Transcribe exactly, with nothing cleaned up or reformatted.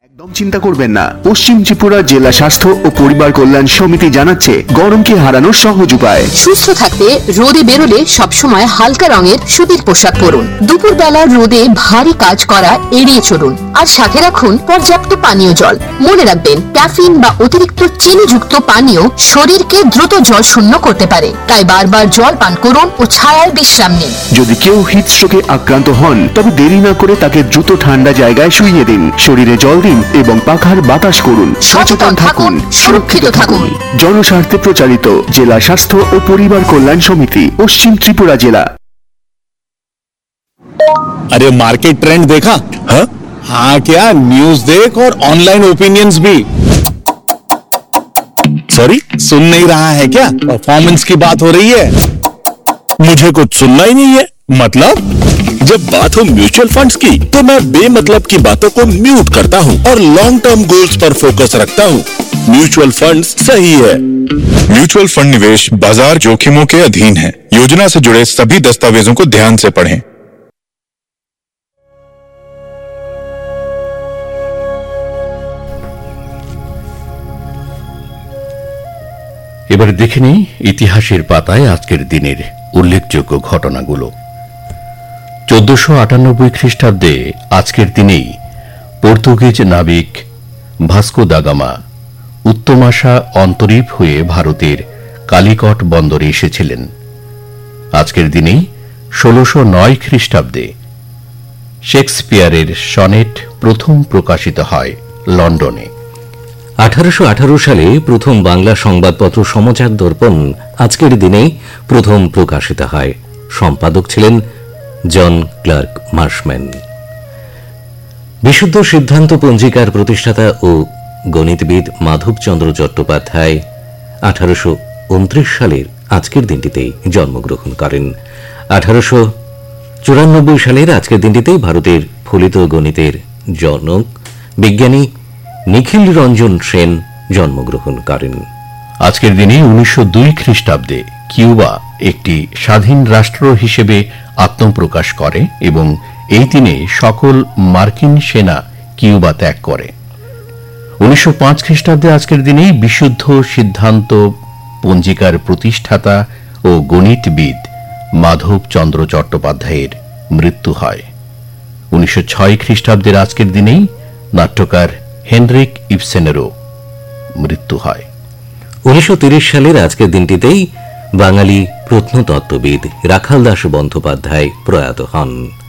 একদম চিন্তা করবেন না। পশ্চিম ত্রিপুরা জেলা স্বাস্থ্য ও পরিবার কল্যাণ সমিতি জানাচ্ছে গরমকে হারানোর সহজ উপায়। সুস্থ থাকতে রোদে বেরোলে সবসময় হালকা রঙের সুতির পোশাক পরুন। দুপুর বেলা রোদে ভারী কাজ করা এড়িয়ে চলুন, আর সাথে রাখুন পর্যাপ্ত পানীয় জল। মনে রাখবেন, ক্যাফিন বা অতিরিক্ত চিনিযুক্ত পানীয় শরীরকে দ্রুত জল শূন্য করতে পারে, তাই বারবার জল পান করুন ও ছায়ায় বিশ্রাম নিন। যদি কেউ হিটস্ট্রোকে আক্রান্ত হন তবে দেরি না করে তাকে দ্রুত ঠান্ডা জায়গায় শুইয়ে দিন, শরীরে জল দিন এবং পাখার বাতাস করুন। সচেতন থাকুন, সুরক্ষিত থাকুন। জনস্বার্থে প্রচারিত জেলা স্বাস্থ্য ও পরিবার কল্যাণ সমিতি, পশ্চিম ত্রিপুরা জেলা। अरे मार्केट ट्रेंड देखा? हाँ हाँ क्या न्यूज देख और ऑनलाइन ओपिनियंस भी। सॉरी, सुन नहीं रहा है क्या? परफॉर्मेंस की बात हो रही है। मुझे कुछ सुनना ही नहीं है। मतलब जब बात हो म्यूचुअल फंड्स की तो मैं बेमतलब की बातों को म्यूट करता हूँ और लॉन्ग टर्म गोल्स पर फोकस रखता हूँ। म्यूचुअल फंड्स सही है। म्यूचुअल फंड निवेश बाजार जोखिमों के अधीन है। योजना से जुड़े सभी दस्तावेजों को ध्यान से पढ़ें। এবারে দেখে নিই ইতিহাসের পাতায় আজকের দিনের উল্লেখযোগ্য ঘটনাগুলো। চোদ্দশো আটানব্বই খ্রিস্টাব্দে আজকের দিনেই পর্তুগিজ নাবিক ভাস্কো দা গামা উত্তমাশা অন্তরীপ হয়ে ভারতের কালিকট বন্দরে এসেছিলেন। আজকের দিনেই ষোলশো নয় খ্রিস্টাব্দে শেক্সপিয়ারের সনেট প্রথম প্রকাশিত হয় লন্ডনে। আঠারোশো আঠারো সালে প্রথম বাংলা সংবাদপত্র সমাচার দর্পণ আজকের দিনেই প্রথম প্রকাশিত হয়। সম্পাদক ছিলেন জন ক্লার্ক মার্শম্যান। বিশুদ্ধ সিদ্ধান্ত পঞ্জিকার প্রতিষ্ঠাতা ও গণিতবিদ মাধবচন্দ্র চট্টোপাধ্যায় আঠারোশো উনত্রিশ সালের আজকের দিনটিতেই জন্মগ্রহণ করেন। আঠারোশো চুরানব্বই সালের আজকের দিনটিতেই ভারতের ফলিত গণিতের জনক বিজ্ঞানী নিখিল রঞ্জন সেন জন্মগ্রহণ করেন। আজকের দিনে উনিশশো দুই খ্রিস্টাব্দে কিউবা একটি স্বাধীন রাষ্ট্র হিসেবে আত্মপ্রকাশ করে এবং এই দিনে সকল মার্কিন সেনা কিউবা ত্যাগ করে। উনিশশো পাঁচ খ্রিস্টাব্দে আজকের দিনেই বিশুদ্ধ সিদ্ধান্ত পঞ্জিকার প্রতিষ্ঠাতা ও গণিতবিদ মাধবচন্দ্র চট্টোপাধ্যায়ের মৃত্যু হয়। উনিশশো ছয় খ্রিস্টাব্দের আজকের দিনেই নাট্যকার হেনরিক ইবসেনেরও মৃত্যু হয়। উনিশশো তিরিশ সালের আজকের দিনটিতেই বাঙালি প্রত্নতত্ত্ববিদ রাখালদাস বন্দ্যোপাধ্যায় প্রয়াত হন।